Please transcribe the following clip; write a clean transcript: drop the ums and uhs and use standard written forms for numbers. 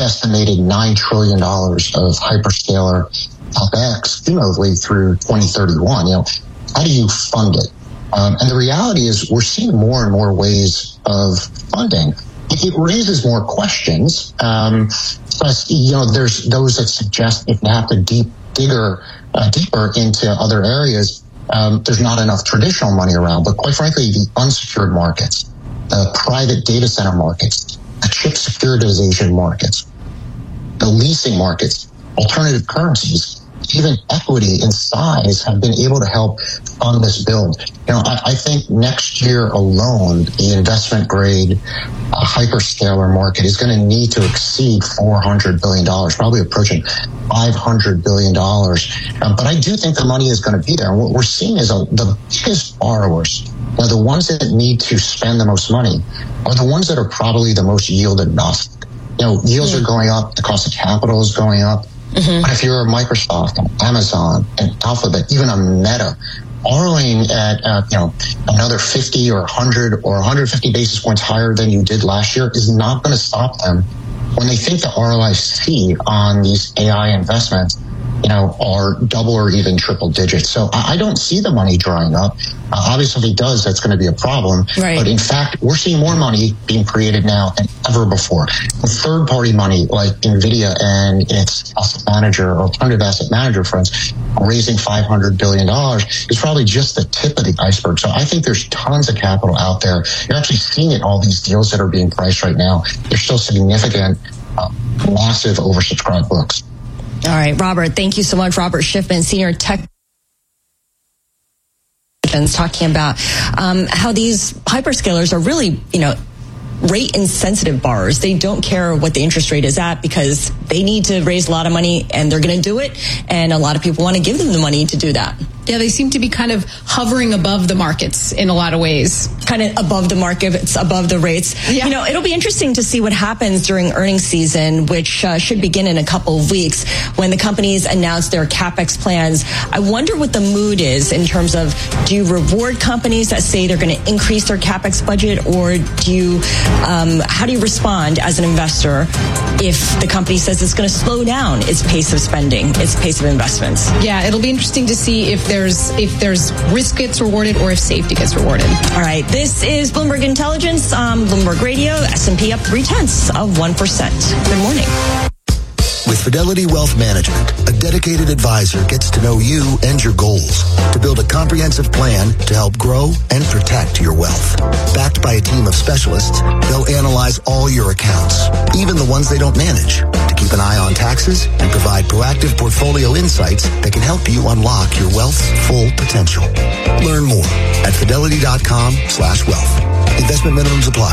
estimated $9 trillion of hyperscaler CapEx cumulatively through 2031. How do you fund it? And the reality is we're seeing more and more ways of funding. It raises more questions. Plus, there's those that suggest if you have to deeper into other areas, there's not enough traditional money around. But quite frankly, the unsecured markets, the private data center markets, the chip securitization markets, the leasing markets, alternative currencies, even equity and size have been able to help fund this build. I think next year alone, the investment grade hyperscaler market is going to need to exceed $400 billion, probably approaching $500 billion. But I do think the money is going to be there. And what we're seeing is the biggest borrowers, the ones that need to spend the most money, are the ones that are probably the most yield agnostic. Yields are going up, the cost of capital is going up. Mm-hmm. But if you're a Microsoft, and Amazon, and Alphabet, even a Meta, borrowing at another 50 or 100 or 150 basis points higher than you did last year is not going to stop them when they think the ROIC on these AI investments are double or even triple digits. So I don't see the money drying up. Obviously, if it does, that's going to be a problem. Right. But in fact, we're seeing more money being created now than ever before. Third-party money like NVIDIA and its asset manager or alternative asset manager friends raising $500 billion is probably just the tip of the iceberg. So I think there's tons of capital out there. You're actually seeing it, all these deals that are being priced right now. They're still significant, massive oversubscribed books. All right, Robert, thank you so much. Robert Schiffman, Senior Tech, talking about how these hyperscalers are really, rate insensitive borrowers. They don't care what the interest rate is at because they need to raise a lot of money and they're going to do it. And a lot of people want to give them the money to do that. Yeah, they seem to be kind of hovering above the markets in a lot of ways. Kind of above the market, it's above the rates. Yeah. It'll be interesting to see what happens during earnings season, which should begin in a couple of weeks when the companies announce their CapEx plans. I wonder what the mood is in terms of, do you reward companies that say they're going to increase their CapEx budget, or do you, how do you respond as an investor if the company says it's going to slow down its pace of spending, its pace of investments? Yeah, it'll be interesting to see if there's risk gets rewarded or if safety gets rewarded. All right, this is Bloomberg Intelligence on Bloomberg Radio. S&P up 0.3%. Good morning. With Fidelity Wealth Management, a dedicated advisor gets to know you and your goals to build a comprehensive plan to help grow and protect your wealth. Backed by a team of specialists, they'll analyze all your accounts, even the ones they don't manage, to keep an eye on taxes and provide proactive portfolio insights that can help you unlock your wealth's full potential. Learn more at fidelity.com/wealth. Investment minimums apply.